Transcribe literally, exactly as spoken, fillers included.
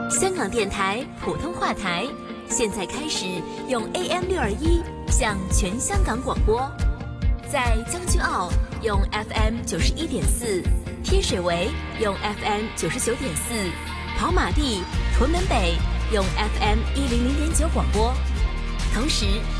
香港电台普通话台，现在开始用 A M 六二一向全香港广播，在将军澳用 F M 九十一点四，天水围用 F M 九十九点四，跑马地、屯门北用 F M 一零零点九广播，同时